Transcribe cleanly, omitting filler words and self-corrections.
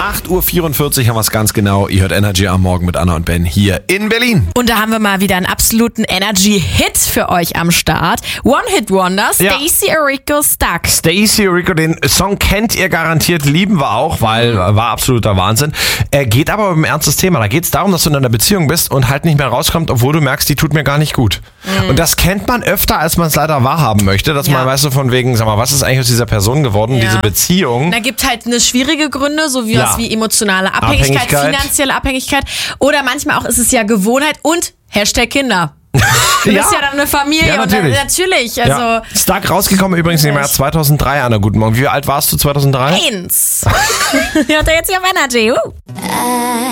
8:44 Uhr haben wir es ganz genau. Ihr hört Energy am Morgen mit Anna und Ben hier in Berlin. Und da haben wir mal wieder einen absoluten Energy-Hit für euch am Start. One-Hit-Wonder, Stacey Orrico, Stuck. Stacey Orrico, den Song kennt ihr garantiert, lieben wir auch, weil war absoluter Wahnsinn. Geht aber um ein ernstes Thema. Da geht es darum, dass du in einer Beziehung bist und halt nicht mehr rauskommt, obwohl du merkst, die tut mir gar nicht gut. Und das kennt man öfter, als man es leider wahrhaben möchte, dass man, weißt du, von wegen, sag mal, was ist eigentlich aus dieser Person geworden, diese Beziehung? Da gibt halt eine schwierige Gründe, so wie was wie emotionale Abhängigkeit, finanzielle Abhängigkeit oder manchmal auch ist es ja Gewohnheit und #Kinder. Du bist ja dann eine Familie. Ja, natürlich. Und natürlich. Also Stark rausgekommen übrigens im Jahr 2003, Anna. Guten Morgen. Wie alt warst du 2003? 1. Hört er jetzt hier auf Energy.